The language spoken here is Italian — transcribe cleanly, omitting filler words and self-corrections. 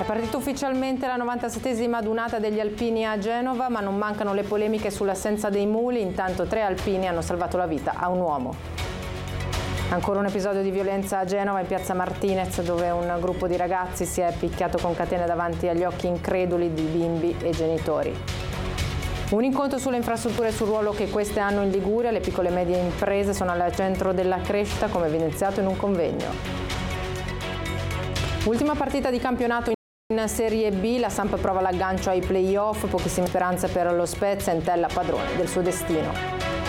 È partita ufficialmente la 97esima adunata degli alpini a Genova, ma non mancano le polemiche sull'assenza dei muli. Intanto 3 alpini hanno salvato la vita a un uomo. Ancora un episodio di violenza a Genova, in piazza Martinez, dove un gruppo di ragazzi si è picchiato con catene davanti agli occhi increduli di bimbi e genitori. Un incontro sulle infrastrutture e sul ruolo che queste hanno in Liguria. Le piccole e medie imprese sono al centro della crescita, come evidenziato in un convegno. Ultima partita di campionato in Serie B, la Samp prova l'aggancio ai play-off, pochissime speranze per lo Spezia, Entella padrone del suo destino.